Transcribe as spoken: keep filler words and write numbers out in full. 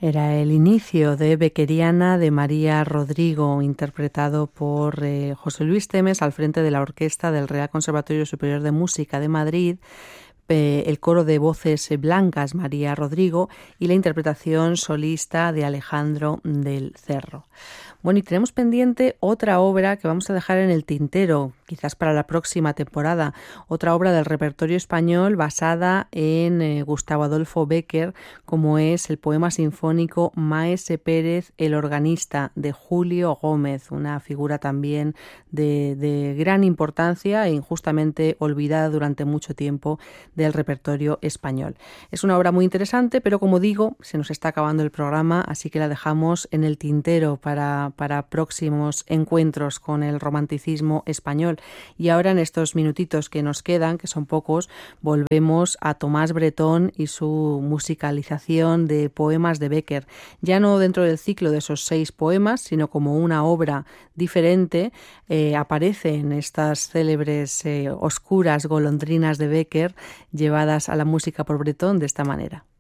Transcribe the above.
Era el inicio de Beckeriana de María Rodrigo, interpretado por eh, José Luis Temes al frente de la orquesta del Real Conservatorio Superior de Música de Madrid, eh, el coro de voces blancas María Rodrigo y la interpretación solista de Alejandro del Cerro. Bueno, y tenemos pendiente otra obra que vamos a dejar en el tintero, quizás para la próxima temporada, otra obra del repertorio español basada en eh, Gustavo Adolfo Bécquer, como es el poema sinfónico Maese Pérez, el organista, de Julio Gómez, una figura también de, de gran importancia e injustamente olvidada durante mucho tiempo del repertorio español. Es una obra muy interesante, pero como digo, se nos está acabando el programa, así que la dejamos en el tintero para para próximos encuentros con el romanticismo español. Y ahora, en estos minutitos que nos quedan, que son pocos, volvemos a Tomás Bretón y su musicalización de poemas de Bécquer, ya no dentro del ciclo de esos seis poemas, sino como una obra diferente. Eh, aparecen estas célebres eh, oscuras golondrinas de Bécquer llevadas a la música por Bretón de esta manera.